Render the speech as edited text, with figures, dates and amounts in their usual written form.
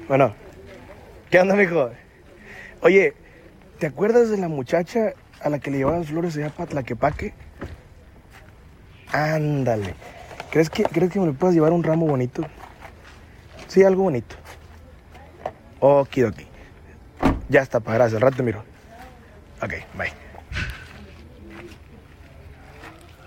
Bueno, ¿qué onda, mijo? Oye, ¿te acuerdas de la muchacha a la que le llevaban las flores allá para Tlaquepaque? Ándale. ¿Crees que me le puedas llevar un ramo bonito? Sí, algo bonito. Okidoki. Ya está, pa, gracias. Al rato te miro. Ok, bye.